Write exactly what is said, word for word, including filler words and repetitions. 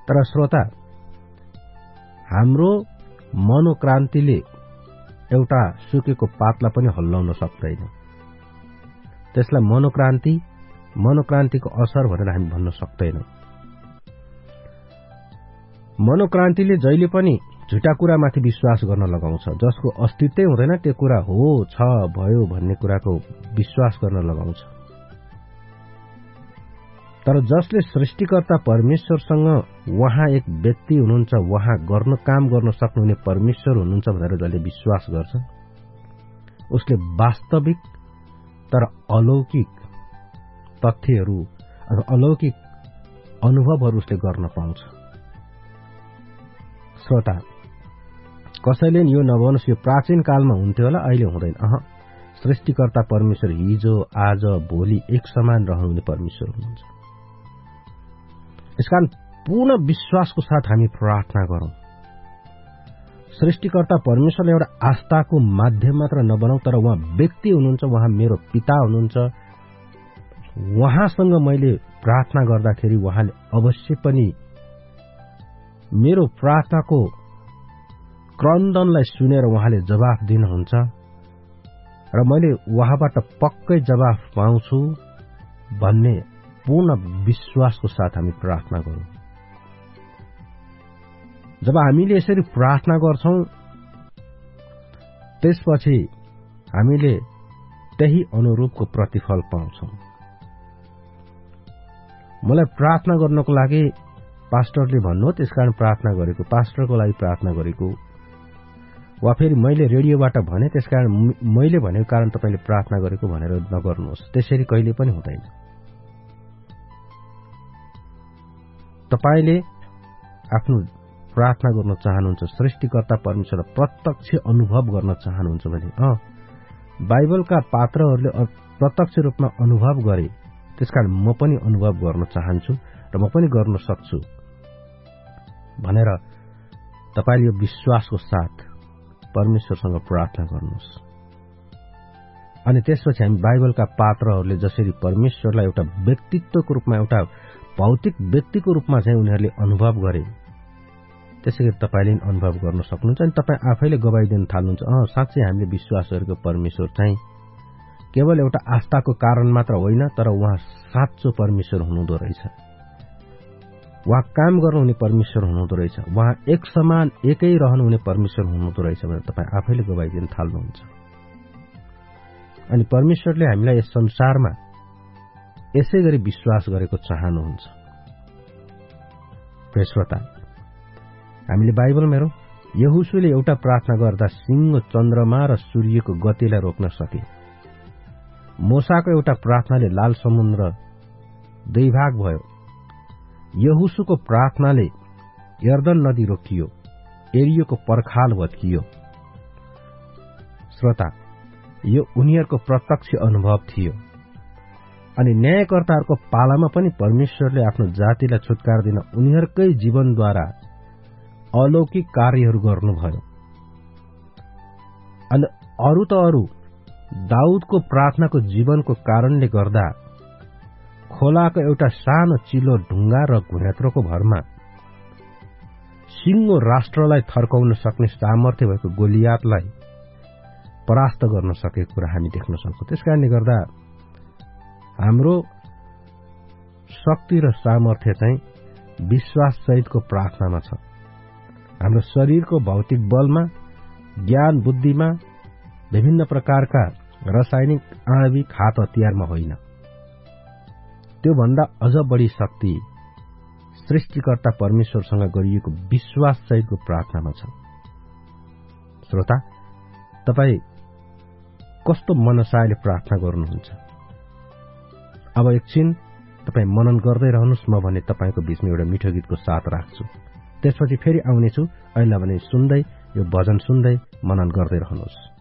तर श्रोता, हाम्रो मनोक्रान्तिले एउटा सुकेको पातलाई पनि हल्लाउन सक्दैन। त्यसलाई मनोक्रान्ति मनोक्रान्तिको असर भनेर हामी भन्न सक्दैनौं। मनोक्रान्तिले जहिले पनि झुटा कुरामाथि विश्वास गर्न लगाउँछ, जसको अस्तित्वै हुँदैन त्यो कुरा हो, छ, भयो भन्ने कुराको विश्वास गर्न लगाउँछ। तर जसले सृष्टिकर्ता परमेश्वरसँग उहाँ एक व्यक्ति हुनुहुन्छ, उहाँ गर्न काम गर्न सक्नुहुने परमेश्वर हुनुहुन्छ भनेर जसले विश्वास गर्छ, उसले वास्तविक तर अलौकिक तथ्यहरू अथवा अलौकिक अनुभवहरू उसले गर्न पाउँछ। श्रोता, कसैले यो नभन्नुहोस् यो प्राचीन कालमा हुन्थ्यो होला, अहिले हुँदैन। अह, सृष्टिकर्ता परमेश्वर हिजो आज भोलि एक समान रहनुहुने परमेश्वर हुनुहुन्छ। यसकारण पूर्ण विश्वासको साथ हामी प्रार्थना गरौं। सृष्टिकर्ता परमेश्वरले एउटा आस्थाको माध्यम मात्र नबनाऊ, तर उहाँ व्यक्ति हुनुहुन्छ, उहाँ मेरो पिता हुनुहुन्छ। उहाँसँग मैले प्रार्थना गर्दाखेरि उहाँले अवश्य पनि मेरो प्रार्थनाको क्रन्दनलाई सुनेर उहाँले जवाफ दिनुहुन्छ र मैले उहाँबाट पक्कै जवाफ पाउँछु भन्ने पूर्ण विश्वासको साथ हामी प्रार्थना गरौं। जब हामीले यसरी प्रार्थना गर्छौं, त्यसपछि हामीले त्यही अनुरूपको प्रतिफल पाउँछौं। मलाई प्रार्थना गर्नको लागि पास्टरले भन्नु, त्यसकारण प्रार्थना गरेको, पास्टरको लागि प्रार्थना गरेको, वा फेरि मैले रेडियोबाट भने त्यसकारण मैले भनेको कारण तपाईले प्रार्थना गरेको भनेर नगर्नुहोस्। त्यसरी कहिले पनि हुँदैन। तपाईले आफ्नो प्रार्थना गर्न चाहनुहुन्छ, सृष्टिकर्ता परमेश्वरलाई प्रत्यक्ष अनुभव गर्न चाहनुहुन्छ भने अ बाइबलका पात्रहरूले प्रत्यक्ष रूपमा अनुभव गरे, त्यसकारण म पनि अनुभव गर्न चाहन्छु र म पनि गर्न सक्छु भनेर तपाईले यो विश्वासको साथ परमेश्वरसँग प्रार्थना गर्नुहोस्। अनि त्यसपछि हामी बाइबलका पात्रहरूले जसरी परमेश्वरलाई एउटा व्यक्तित्वको रूपमा, एउटा भौतिक व्यक्तिको रूपमा चाहिँ उनीहरूले अनुभव गरे, त्यसैगरी तपाईले अनुभव गर्न सक्नुहुन्छ। अनि तपाईँ आफैले गवाई दिन थाल्नुहुन्छ, अँ साँच्चै हामीले विश्वास गरेको परमेश्वर चाहिँ केवल एउटा आस्थाको कारण मात्र होइन, तर उहाँ साँचो परमेश्वर हुनुहुँदो रहेछ, उहाँ काम गर्नुहुने परमेश्वर हुनुहुँदो रहेछ, उहाँ एक समान एकै रहनुहुने परमेश्वर हुनुहुँदो रहेछ भनेर तपाईँ आफैले गवाई दिन थाल्नुहुन्छ। अनि परमेश्वरले हामीलाई यस संसारमा यसै गरी विश्वास गरेको चाहनुहुन्छ। प्रिय श्रोता, हामीले बाइबलमा हेरौं, यहोशूले एउटा प्रार्थना गर्दा सिंह, चन्द्रमा र सूर्यको गतिलाई रोक्न सके। मोसाको एउटा प्रार्थनाले लाल समुद्र दुई भाग भयो। यहोशूको प्रार्थनाले यर्दन नदी रोकियो, एरियोको पर्खाल भत्कियो। श्रोता, यो उनीहरूको प्रत्यक्ष अनुभव थियो। अनि न्यायकर्ताहरूको पालामा पनि परमेश्वरले आफ्नो जातिलाई छुटकारा दिन उनीहरूकै जीवनद्वारा अलौकिक कार्यहरू गर्नुभयो। अनि अरू त अरू, दाऊदको प्रार्थनाको जीवनको कारणले गर्दा खोलाको एउटा सानो चिलो ढुङ्गा र घुनेत्रोको भरमा सिङ्गो राष्ट्रलाई थर्काउन सक्ने सामर्थ्य भएको गोलियातलाई परास्त गर्न सकेको कुरा हामी देख्न सक्छौं। त्यसकारणले गर्दा हाम्रो शक्ति र सामर्थ्य चाहिँ विश्वास सहितको प्रार्थनामा छ। हाम्रो शरीरको भौतिक बलमा, ज्ञान बुद्धिमा, विभिन्न प्रकारका रासायनिक आणविक हात हतियारमा होइन। त्योभन्दा अझ बढी शक्ति सृष्टिकर्ता परमेश्वरसँग गरिएको विश्वास सहितको प्रार्थनामा छ। श्रोता, तपाई कस्तो मनसायले प्रार्थना गर्नुहुन्छ? अब एकछिन तपाई मनन गर्दै रहनुहोस्, म भने तपाईको बीचमा एउटा मिठो गीतको साथ राख्छु। त्यसपछि फेरि आउनेछु। अहिले भने सुन्दै, यो भजन सुन्दै मनन गर्दै रहनुहोस्।